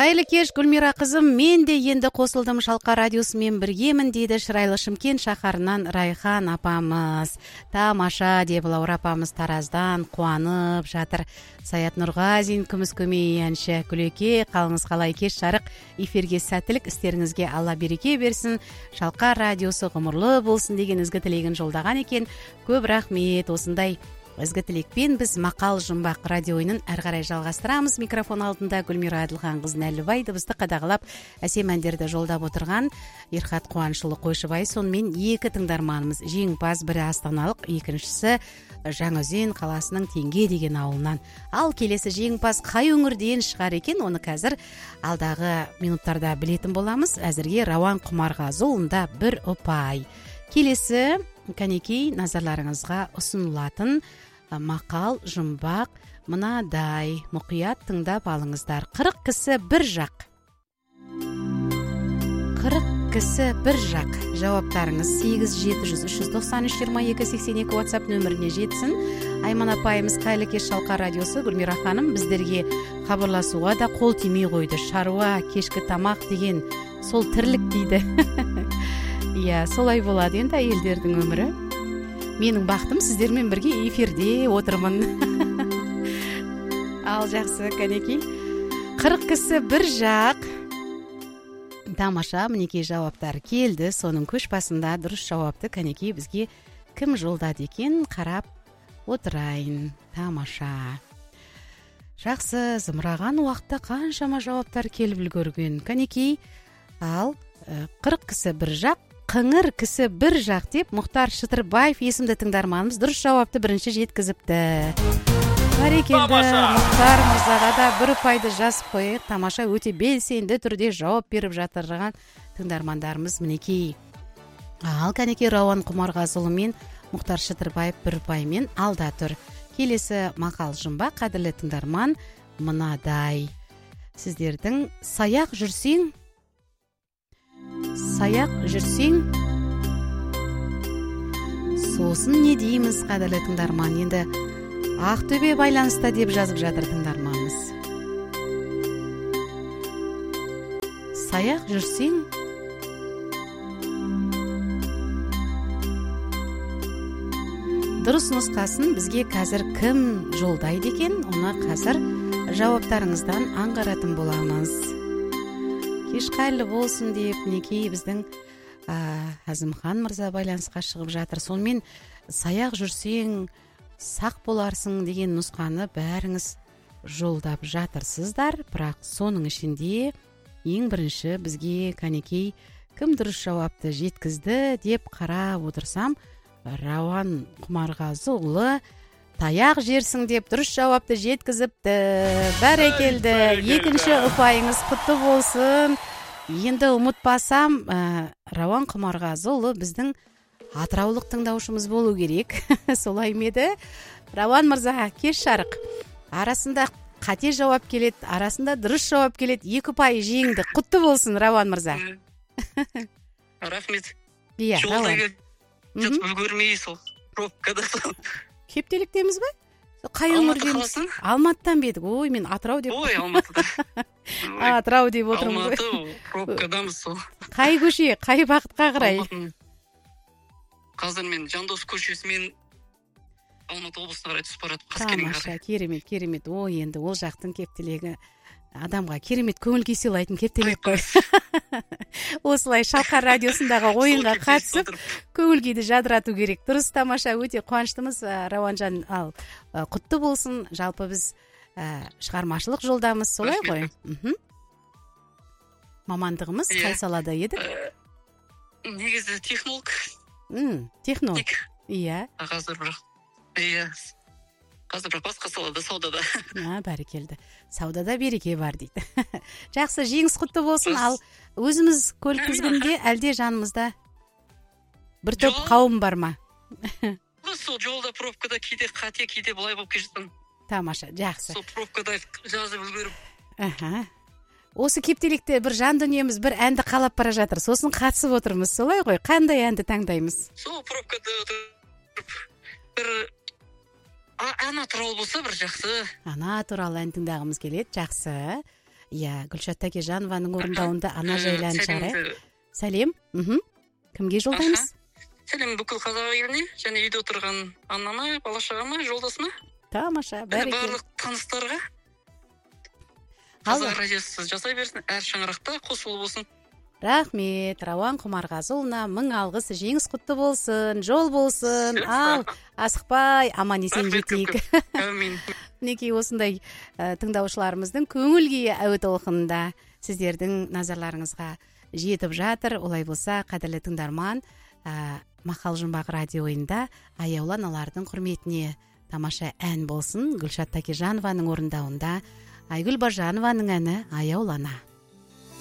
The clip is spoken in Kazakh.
Қайырлы кеш, Гүлмира қызым, мен де енді қосылдым Шалқар радиосымен біргемін дейді Шырайлы Шымкент шаһарынан Райхан апамыз. Тамаша деп Лаура апамыз Тараздан қуанып жатыр. Саят Нұрғазин, күміс көмей әнші Күлеке, қалыңыз қалай, кеш жарық, эфирге сәттілік, істеріңізге Алла береке берсін, Шалқар радиосы ғұмырлы болсын деген ізгі тілегін жолдаған екен. Көп рахмет. Осындай ізгі тілекпен біз мақал жұмбақ радиойының әрі қарай жалғастырамыз. Микрофон алдында Гүлмира Әділханқызы Нәлібай, дыбысты қадағалап әсем әндерді жолдап отырған Ерхат Қуанышұлы Қойшыбай. Сонымен екі тыңдарманымыз, жеңімпаз, бірі астаналық, екіншісі Жаңаөзен қаласының Теңге деген ауылынан. Ал келесі жеңімпаз қай өңірден шығар екен, оны қазір алдағы минуттарда білетін боламыз. Әзірге Рауан Құмарғазыұлында бір ұпай. Келесі кәнекей назарларыңызға ұсынылатын мақал жұмбақ мынадай. Мұқият тыңдап алыңыздар. 40 кісі бір жақ. 40 кісі бір жақ. Жауаптарыңыз 8-700-393-22-82 WhatsApp нөміріне жетсін. Айман апайымыз, қайлы кеш Шалқар радиосы, Гүлмира ханым, біздерге хабарласуға да қол тимей қойды. Шаруа, кешкі тамақ деген сол тірлік дейді. Иә, солай болады енді әйелдердің өмірі. Менің бақытым сіздермен бірге эфирде отырмын. Ал жақсы, кәнекей. 40 кісі бір жақ. Тамаша, мінекей жауаптар келді. Соның көшбасында дұрыс жауапты кәнекей бізге кім жолдады екен, қарап отырайын. Тамаша. Жақсы, зымыраған уақытта қаншама жауаптар келіп үлгерген. Кәнекей, ал 40 кісі бір жақ, қыңыр кісі бір жақ деп Мұхтар Шытырбаев есімді тыңдарманымыз дұрыс жауапты бірінші жеткізіпті. Бәрекелді, Мұхтар мырзаға да бір ұпайды жазып қойық. Тамаша, өте белсенді түрде жауап беріп жатырған тыңдармандарымыз мінекей. Ал кәнекей Рауан Құмарғазыұлы мен Мұхтар Шытырбаев бір ұпаймен алда тұр. Келесі мақал жұмбақ, қадірлі тыңдарман, мынадай. Сіздердің саяқ жүрсең, сосын не дейміз, қадірлі тыңдарман? Енді Ақтөбе байланыста деп жазып жатыр тыңдарманымыз. Саяқ жүрсең, дұрыс нұсқасын бізге қазір кім жолдайды екен? Оны қазір жауаптарыңыздан аңғаратын боламыз. Кеш қайырлы болсын деп некей біздің Әзімхан мырза байланысқа шығып жатыр. Сонымен саяқ жүрсең сақ боларсың деген нұсқаны бәріңіз жолдап жатырсыздар. Бірақ соның ішінде ең бірінші бізге кәнекей кім дұрыс жауапты жеткізді деп қарап отырсам, Рауан Құмарғазыұлы таяқ жерсің деп дұрыс жауапты жеткізіпті. Бәрекелді. Екінші ұпайыңыз құтты болсын. Енді ұмытпасам, Рауан Құмарғазыұлы біздің атыраулық тыңдаушымыз болу керек. Солай меді? Рауан мырза, кеш жарық. Арасында қате жауап келеді, арасында дұрыс жауап келеді. 2 ұпай жеңді. Құтты болсын, Рауан мырза. Рахмет. Иә, Рауан. Жатып көрмей сол пробкада сол. Кептеліктеміз бе? Қай өңірдеміз? Алматыдан бедік. Ой, мен Атырау деп. Ой, Алматыда. Атырау деп отырмын. Алматы пробкадамыз сол. Қай көше, қай бағытқа қарай? Қазір мен Жандос көшесімен Алматы облысына қарай түсіп барады. Қаскелеңге. Керемет, керемет. Ой, енді ол жақтың кептелегі адамға керемет көңіл күй сыйлайтын кептелек қой. Осылай Шалқар радиосындағы ойынға қатысып, көңіл күйді жадырату керек. Дұрыс, тамаша, өте қуаныштымыз. Рауанжан, ал құтты болсын. Жалпы біз шығармашылық жолдамыз, солай ғой? Мамандығымыз қай салада еді? Негізі технолог. Технолог. Иә. Қазір бірақ. Иә. Қазір бірақ басқа салада, саудада. Бәрекелді. Саудада береке бар дейді. Жақсы, жеңіс құтты болсын. Ал өзіміз көлік тізгінінде әлде жанымызда бір топ қауым бар ма? Сол жолда пробкада кейде қате, кейде былай болып кетсін. Тамаша, жақсы. Сол пробкада жазып үлгеріп. Осы кептелікте бір жан дүниеміз бір әнді қалап бара жатыр. Сосын қатысып отырмыз, солай ғой? Қандай әнді таңдаймыз? Сол пробкада бір ана туралы болса бір жақсы. Ана туралы ән тыңдағымыз келеді, жақсы. иә, Гүлшат Такежанованың орындауында ана жайлы ән шығар, Сәлемді- сәлем. Кімге жолдаймыз? сәлем бүкіл қазақ еліне және үйде отырған анама, бала шағама, жолдасыма, Тамаша, және бәрекелді. барлық таныстарға. Алла. Қазақ радиосы жасай берсін, әр шаңырақта қосылу болсын. Рахмет, Рауан Құмарғазыұлына мың алғыс, жеңіс құтты болсын, жол болсын, ал асықпай аман есен Рахмет жетейік. көп. Әумин. Мінекей осындай тыңдаушыларымыздың көңіл күйі әуе толқынында сіздердің назарларыңызға жетіп жатыр. Олай болса, қадірлі тыңдарман, Мақал жұмбақ радио ойында аяулы аналардың құрметіне тамаша ән болсын. Гүлшат Такежанованың орындауында Айгүл Бажанованың әні Аяулы ана.